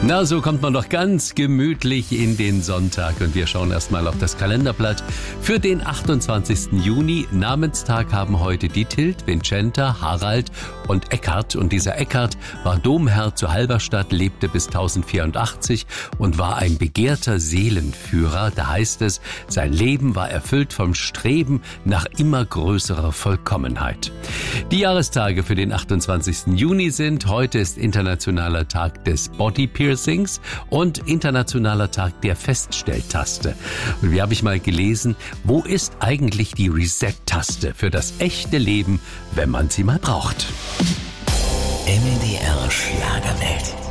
Na, so kommt man doch ganz gemütlich in den Sonntag und wir schauen erstmal auf das Kalenderblatt für den 28. Juni. Namenstag haben heute die Tild, Vincenta, Harald und Eckhard. Und dieser Eckhard war Domherr zu Halberstadt, lebte bis 1084 und war ein begehrter Seelenführer. Da heißt es, sein Leben war erfüllt vom Streben nach immer größerer Vollkommenheit. Die Jahrestage für den 28. Juni sind: heute ist Internationaler Tag des Body Piercings und Internationaler Tag der Feststelltaste. Und wie habe ich mal gelesen, wo ist eigentlich die Reset-Taste für das echte Leben, wenn man sie mal braucht? MDR Schlagerwelt.